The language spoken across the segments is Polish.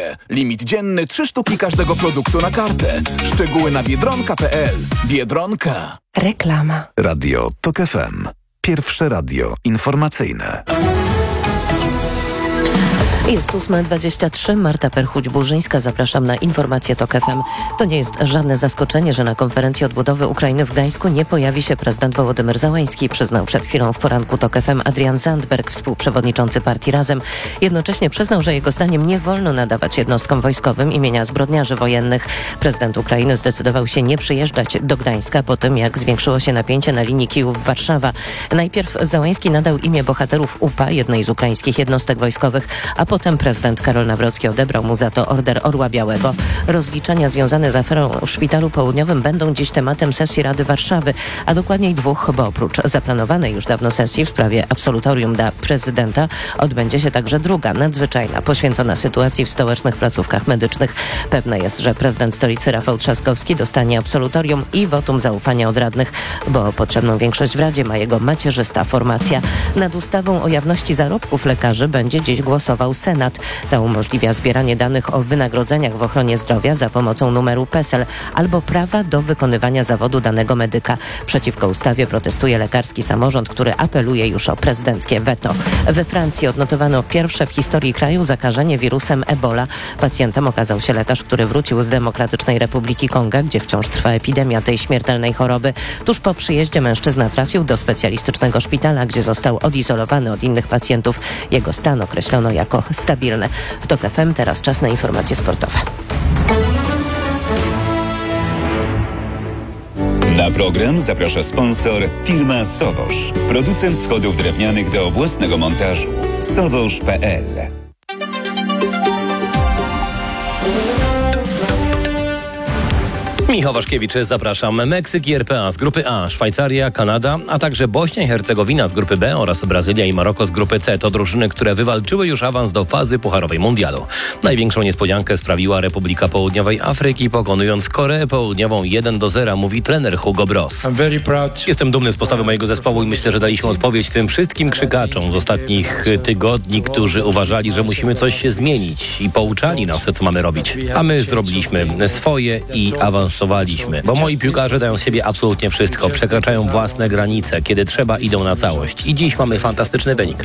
Limit dzienny 3 sztuki każdego produktu na kartę. Szczegóły na biedronka.pl. Biedronka. Reklama. Radio TOK FM. Pierwsze radio informacyjne. Jest 8:23. Marta Perchuć-Burzyńska. Zapraszam na informację TOK FM. To nie jest żadne zaskoczenie, że na konferencji odbudowy Ukrainy w Gdańsku nie pojawi się prezydent Wołodymyr Zełański, przyznał przed chwilą w poranku TOK FM Adrian Zandberg, współprzewodniczący partii Razem. Jednocześnie przyznał, że jego zdaniem nie wolno nadawać jednostkom wojskowym imienia zbrodniarzy wojennych. Prezydent Ukrainy zdecydował się nie przyjeżdżać do Gdańska po tym, jak zwiększyło się napięcie na linii Kijów-Warszawa. Najpierw Zełański nadał imię bohaterów UPA, jednej z ukraińskich jednostek wojskowych, a potem prezydent Karol Nawrocki odebrał mu za to Order Orła Białego. Rozliczenia związane z aferą w Szpitalu Południowym będą dziś tematem sesji Rady Warszawy, a dokładniej 2, bo oprócz zaplanowanej już dawno sesji w sprawie absolutorium dla prezydenta odbędzie się także druga, nadzwyczajna, poświęcona sytuacji w stołecznych placówkach medycznych. Pewne jest, że prezydent stolicy Rafał Trzaskowski dostanie absolutorium i wotum zaufania od radnych, bo potrzebną większość w Radzie ma jego macierzysta formacja. Nad ustawą o jawności zarobków lekarzy będzie dziś głosował Senat. Ta umożliwia zbieranie danych o wynagrodzeniach w ochronie zdrowia za pomocą numeru PESEL albo prawa do wykonywania zawodu danego medyka. Przeciwko ustawie protestuje lekarski samorząd, który apeluje już o prezydenckie weto. We Francji odnotowano pierwsze w historii kraju zakażenie wirusem Ebola. Pacjentem okazał się lekarz, który wrócił z Demokratycznej Republiki Konga, gdzie wciąż trwa epidemia tej śmiertelnej choroby. Tuż po przyjeździe mężczyzna trafił do specjalistycznego szpitala, gdzie został odizolowany od innych pacjentów. Jego stan określono jako stabilne. W TOK FM teraz czas na informacje sportowe. Na program zaprasza sponsor firma Sowosz. Producent schodów drewnianych do własnego montażu. Sowosz.pl. Michał Waszkiewicz, zapraszam. Meksyk i RPA z grupy A, Szwajcaria, Kanada, a także Bośnia i Hercegowina z grupy B oraz Brazylia i Maroko z grupy C. To drużyny, które wywalczyły już awans do fazy pucharowej mundialu. Największą niespodziankę sprawiła Republika Południowej Afryki, pokonując Koreę Południową 1-0, mówi trener Hugo Bross. Jestem dumny z postawy mojego zespołu i myślę, że daliśmy odpowiedź tym wszystkim krzykaczom z ostatnich tygodni, którzy uważali, że musimy coś się zmienić i pouczali nas, co mamy robić. A my zrobiliśmy swoje i awansowaliśmy, bo moi piłkarze dają z siebie absolutnie wszystko, przekraczają własne granice, kiedy trzeba idą na całość. I dziś mamy fantastyczny wynik.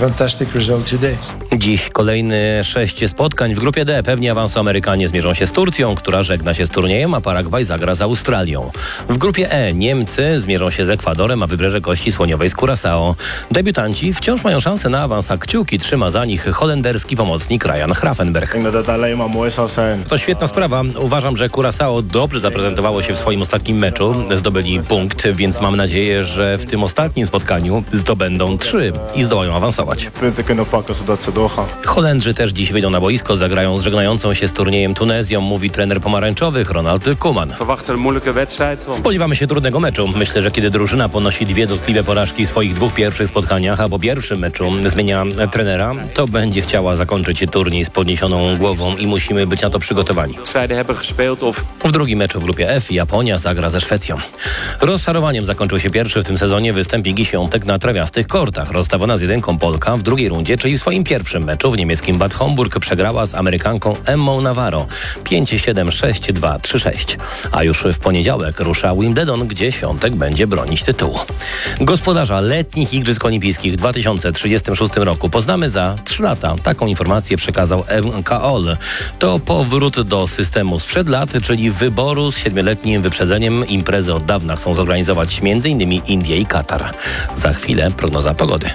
Dziś kolejny 6 spotkań w grupie D. Pewnie awansu Amerykanie zmierzą się z Turcją, która żegna się z turniejem, a Paragwaj zagra z Australią. W grupie E Niemcy zmierzą się z Ekwadorem, a Wybrzeże Kości Słoniowej z Curaçao. Debiutanci wciąż mają szansę na awans, a kciuki trzyma za nich holenderski pomocnik Ryan Gravenberch. To świetna sprawa. Uważam, że Curaçao dobrze zaprezentowało się w swoim ostatnim meczu. Zdobyli punkt, więc mam nadzieję, że w tym ostatnim spotkaniu zdobędą 3 i zdołają awansować. Holendrzy też dziś wyjdą na boisko, zagrają z żegnającą się z turniejem Tunezją, mówi trener pomarańczowych Ronald Koeman. Spodziewamy się trudnego meczu. Myślę, że kiedy drużyna ponosi 2 dotkliwe porażki w swoich 2 pierwszych spotkaniach, a po pierwszym meczu zmienia trenera, to będzie chciała zakończyć turniej z podniesioną głową i musimy być na to przygotowani. W drugim meczu w grupie F Japonia zagra ze Szwecją. Rozczarowaniem zakończył się pierwszy w tym sezonie występ Igi Świątek na trawiastych kortach. Rozstawiona z 1 Polka w drugiej rundzie, czyli w swoim pierwszym meczu w niemieckim Bad Homburg przegrała z Amerykanką Emmą Navarro 5-7, 6-2, 3-6. A już w poniedziałek rusza Wimbledon, gdzie Świątek będzie bronić tytułu. Gospodarza letnich Igrzysk Olimpijskich w 2036 roku poznamy za 3 lata. Taką informację przekazał MKOL. To powrót do systemu sprzed lat, czyli wyboru z 7-letnim wyprzedzeniem. Imprezy od dawna chcą zorganizować m.in. Indie i Katar. Za chwilę prognoza pogody.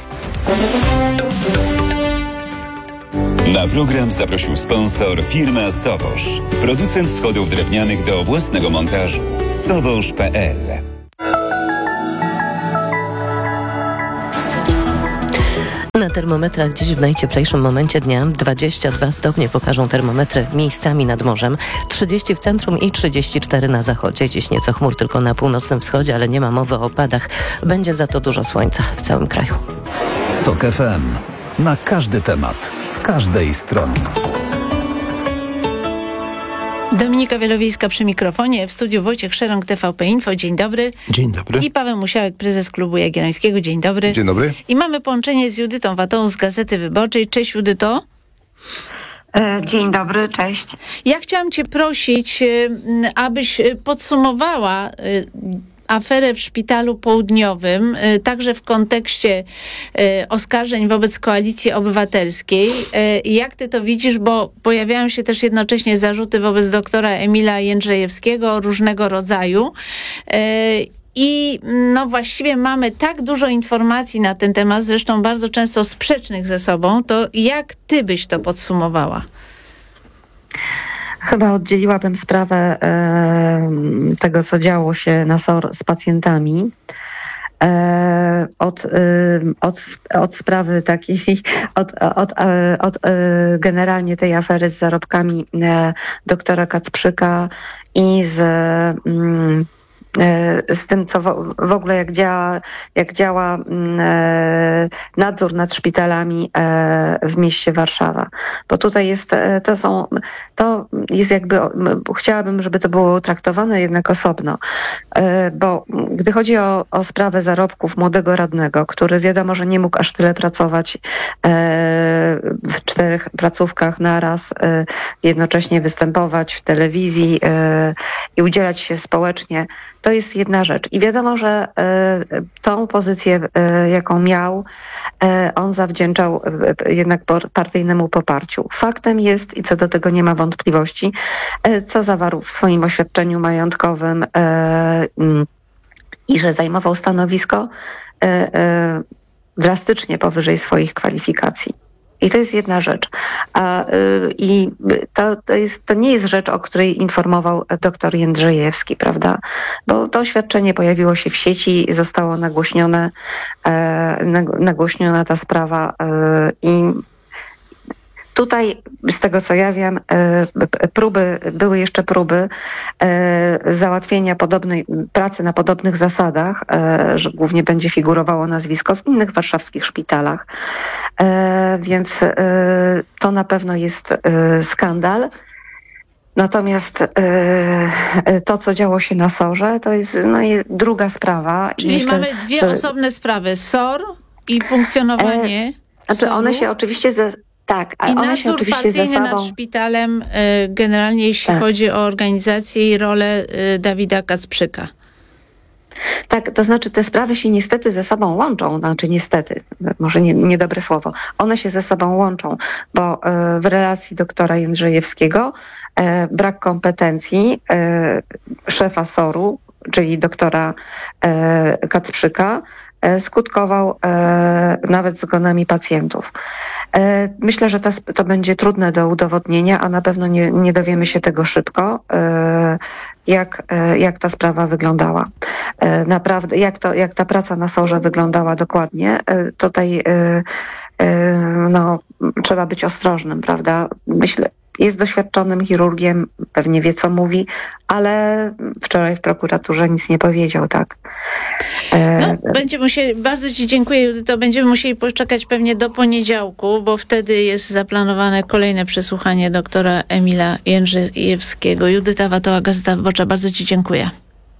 Na program zaprosił sponsor firma Sowosz. Producent schodów drewnianych do własnego montażu. Sowosz.pl. Na termometrach dziś w najcieplejszym momencie dnia 22 stopnie pokażą termometry miejscami nad morzem, 30 w centrum i 34 na zachodzie. Dziś nieco chmur tylko na północnym wschodzie, ale nie ma mowy o opadach. Będzie za to dużo słońca w całym kraju. TOK FM. Na każdy temat, z każdej strony. Dominika Wielowiejska przy mikrofonie, w studiu Wojciech Szerąg, TVP Info. Dzień dobry. Dzień dobry. I Paweł Musiałek, prezes Klubu Jagiellońskiego. Dzień dobry. Dzień dobry. I mamy połączenie z Judytą Watą z Gazety Wyborczej. Cześć Judyto. Dzień dobry, cześć. Ja chciałam cię prosić, abyś podsumowała aferę w Szpitalu Południowym, także w kontekście oskarżeń wobec Koalicji Obywatelskiej. Jak ty to widzisz, bo pojawiają się też jednocześnie zarzuty wobec doktora Emila Jędrzejewskiego różnego rodzaju. I no właściwie mamy tak dużo informacji na ten temat, zresztą bardzo często sprzecznych ze sobą, to jak ty byś to podsumowała? Chyba oddzieliłabym sprawę tego, co działo się na SOR z pacjentami od sprawy takiej, od generalnie tej afery z zarobkami doktora Kacprzyka i z tym, co w ogóle jak działa nadzór nad szpitalami w mieście Warszawa. Bo tutaj to jest jakby, chciałabym, żeby to było traktowane jednak osobno. Bo gdy chodzi o sprawę zarobków młodego radnego, który wiadomo, że nie mógł aż tyle pracować w 4 placówkach naraz, jednocześnie występować w telewizji i udzielać się społecznie, to jest jedna rzecz. I wiadomo, że tą pozycję, jaką miał, on zawdzięczał jednak partyjnemu poparciu. Faktem jest, i co do tego nie ma wątpliwości, co zawarł w swoim oświadczeniu majątkowym i że zajmował stanowisko drastycznie powyżej swoich kwalifikacji. I to jest jedna rzecz. I to nie jest rzecz, o której informował doktor Jędrzejewski, prawda? Bo to oświadczenie pojawiło się w sieci i zostało nagłośniona ta sprawa i tutaj, z tego co ja wiem, były jeszcze próby załatwienia podobnej pracy na podobnych zasadach, że głównie będzie figurowało nazwisko w innych warszawskich szpitalach. Więc to na pewno jest skandal. Natomiast to, co działo się na SOR-ze, to jest druga sprawa. Czyli myślę, mamy dwie osobne sprawy. SOR i funkcjonowanie Znaczy one się oczywiście tak, i one się nadzór oczywiście partyjny ze sobą... nad szpitalem, generalnie jeśli chodzi o organizację i rolę Dawida Kacprzyka. Tak, to znaczy te sprawy się niestety ze sobą łączą, znaczy niestety, może niedobre słowo, one się ze sobą łączą, bo w relacji doktora Jędrzejewskiego brak kompetencji szefa SOR-u, czyli doktora Kacprzyka, skutkował nawet zgonami pacjentów. Myślę, że to będzie trudne do udowodnienia, a na pewno nie dowiemy się tego szybko, jak ta sprawa wyglądała. Naprawdę, jak ta praca na SOR-ze wyglądała dokładnie, tutaj trzeba być ostrożnym, prawda? Myślę, jest doświadczonym chirurgiem, pewnie wie, co mówi, ale wczoraj w prokuraturze nic nie powiedział, tak? Będziemy musieli, bardzo ci dziękuję, Judyto, będziemy musieli poczekać pewnie do poniedziałku, bo wtedy jest zaplanowane kolejne przesłuchanie doktora Emila Jędrzejewskiego. Judyta Watoła, Gazeta Wyborcza, bardzo ci dziękuję.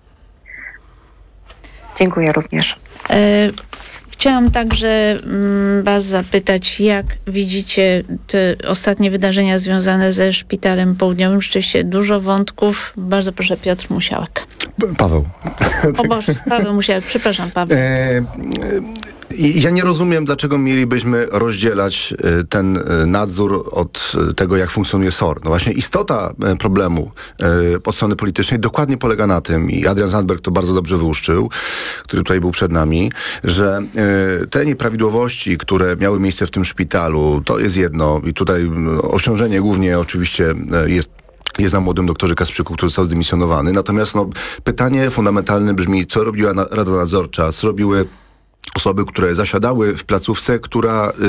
Dziękuję również. Chciałam także was zapytać, jak widzicie te ostatnie wydarzenia związane ze Szpitalem Południowym. Rzeczywiście dużo wątków. Bardzo proszę, Piotr Musiałek. Paweł. O Boże, Paweł Musiałek. Przepraszam, Paweł. Ja nie rozumiem, dlaczego mielibyśmy rozdzielać ten nadzór od tego, jak funkcjonuje SOR. No właśnie istota problemu od strony politycznej dokładnie polega na tym, i Adrian Zandberg to bardzo dobrze wyłuszczył, który tutaj był przed nami, że te nieprawidłowości, które miały miejsce w tym szpitalu, to jest jedno i tutaj obciążenie głównie oczywiście jest na młodym doktorze Kacprzyku, który został zdymisjonowany. Natomiast pytanie fundamentalne brzmi, co robiła Rada Nadzorcza, co robiły osoby, które zasiadały w placówce, która